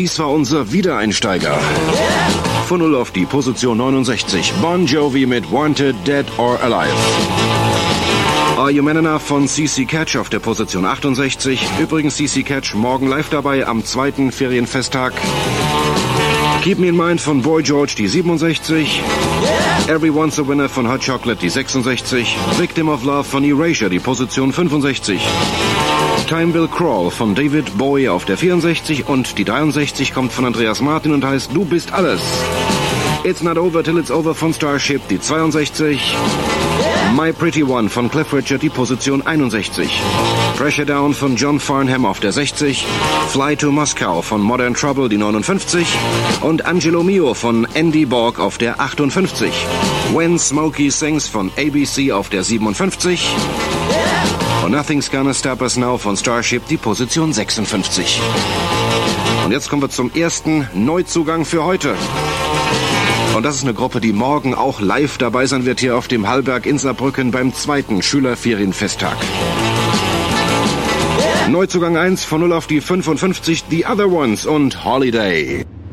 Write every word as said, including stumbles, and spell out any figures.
dies war unser Wiedereinsteiger. Von null auf die Position neunundsechzig. Bon Jovi mit Wanted, Dead or Alive. Are You Man Enough von C C Catch auf der Position achtundsechzig. Übrigens C C Catch morgen live dabei am zweiten Ferienfesttag. Keep Me in Mind von Boy George, die siebenundsechzig. Everyone's a Winner von Hot Chocolate, die sechsundsechzig. Victim of Love von Erasure, die Position fünfundsechzig. Time Will Crawl von David Bowie auf der vierundsechzig. Und die dreiundsechzig kommt von Andreas Martin und heißt Du bist alles. It's Not Over Till It's Over von Starship, die zweiundsechzig. My Pretty One von Cliff Richard, die Position einundsechzig. Pressure Down von John Farnham auf der sechzig. Fly to Moscow von Modern Trouble, die neunundfünfzig. Und Angelo Mio von Andy Borg auf der achtundfünfzig. When Smokey Sings von A B C auf der siebenundfünfzig. Und Nothing's Gonna Stop Us Now von Starship, die Position sechsundfünfzig. Und jetzt kommen wir zum ersten Neuzugang für heute. Und das ist eine Gruppe, die morgen auch live dabei sein wird hier auf dem Hallberg in Saarbrücken beim zweiten Schülerferienfesttag. Neuzugang eins von null auf die fünfundfünfzig, The Other Ones und Holiday.